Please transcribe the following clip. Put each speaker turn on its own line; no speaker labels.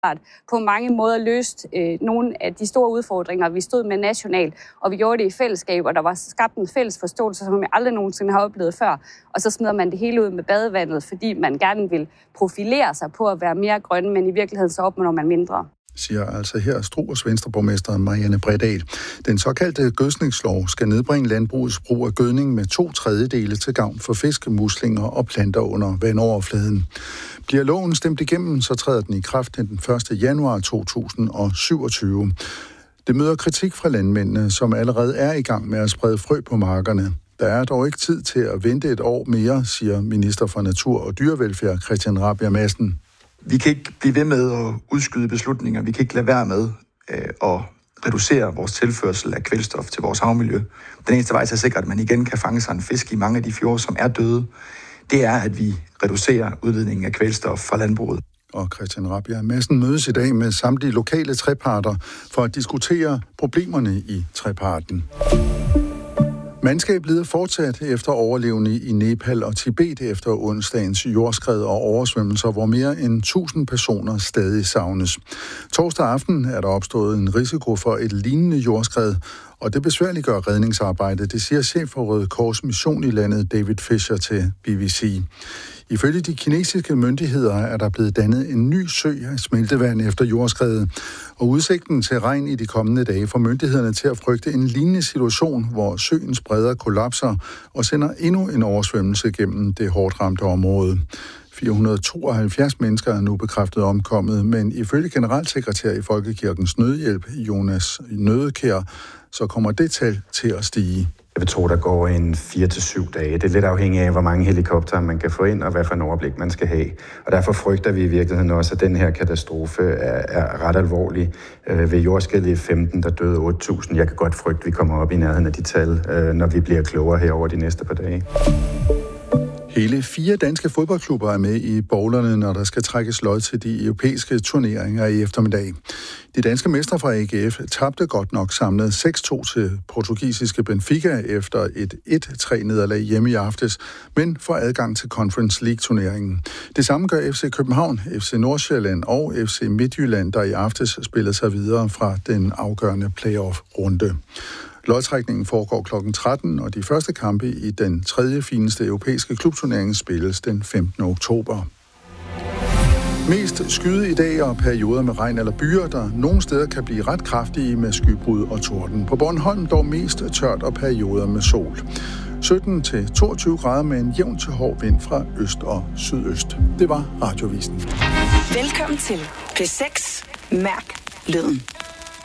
på mange måder løst nogle af de store udfordringer, vi stod med nationalt, og vi gjorde det i fællesskab, og der var skabt en fælles forståelse, som jeg aldrig nogensinde har oplevet før. Og så smider man det hele ud med badevandet, fordi man gerne vil profilere sig på at være mere grønne, men i virkeligheden så opnår man mindre.
Siger altså her Struers Venstreborgmester Marianne Bredahl. Den såkaldte gødskningslov skal nedbringe landbrugets brug af gødning med 2/3 til gavn for fisk, muslinger og planter under vandoverfladen. Bliver loven stemt igennem, så træder den i kraft den 1. januar 2027. Det møder kritik fra landmændene, som allerede er i gang med at sprede frø på markerne. Der er dog ikke tid til at vente et år mere, siger minister for Natur og Dyrevelfærd Christian Rabjerg Madsen.
Vi kan ikke blive ved med at udskyde beslutninger. Vi kan ikke lade være med at reducere vores tilførsel af kvælstof til vores havmiljø. Den eneste vej til at sikre, at man igen kan fange sig en fisk i mange af de fjorde, som er døde, det er, at vi reducerer udledningen af kvælstof fra landbruget.
Og Christian Rabjerg Madsen mødes i dag med samtlige lokale treparter for at diskutere problemerne i treparten. Mandskab lider fortsat efter overlevende i Nepal og Tibet efter onsdagens jordskred og oversvømmelser, hvor mere end 1000 personer stadig savnes. Torsdag aften er der opstået en risiko for et lignende jordskred, og det besværliggør redningsarbejdet, det siger chef for Røde Kors mission i landet David Fisher til BBC. Ifølge de kinesiske myndigheder er der blevet dannet en ny sø af smeltevand efter jordskredet, og udsigten til regn i de kommende dage får myndighederne til at frygte en lignende situation, hvor søens bredder kollapser og sender endnu en oversvømmelse gennem det hårdt ramte område. 472 mennesker er nu bekræftet omkommet, men ifølge generalsekretær i Folkekirkens Nødhjælp, Jonas Nødekær, så kommer det tal til at stige.
Jeg vil tro, der går en 4 til 7 dage. Det er lidt afhængigt af, hvor mange helikoptere man kan få ind, og hvad for en overblik man skal have. Og derfor frygter vi i virkeligheden også, at den her katastrofe er ret alvorlig. Ved jordskælvet i 15, der døde 8.000. Jeg kan godt frygte, at vi kommer op i nærheden af de tal, når vi bliver klogere her over de næste par dage.
Hele 4 danske fodboldklubber er med i bowlerne, når der skal trækkes lod til de europæiske turneringer i eftermiddag. De danske mestre fra AGF tabte godt nok samlet 6-2 til portugisiske Benfica efter et 1-3-nederlag hjemme i aftes, men får adgang til Conference League-turneringen. Det samme gør FC København, FC Nordsjælland og FC Midtjylland, der i aftes spillede sig videre fra den afgørende playoff-runde. Lodtrækningen foregår kl. 13, og de første kampe i den 3. fineste europæiske klubturnering spilles den 15. oktober. Mest skyde i dag og perioder med regn eller byer, der nogle steder kan blive ret kraftige med skybrud og torden. På Bornholm dog mest tørt og perioder med sol. 17-22 grader med en jævn til hård vind fra øst og sydøst. Det var Radiovisen.
Velkommen til P6. Mærk lyden.